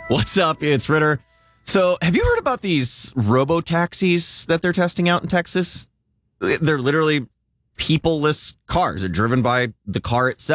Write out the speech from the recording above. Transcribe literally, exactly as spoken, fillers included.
What's up? It's Ritter. So, have you heard about these robo-taxis that they're testing out in Texas? They're literally people-less cars. They're driven by the car itself.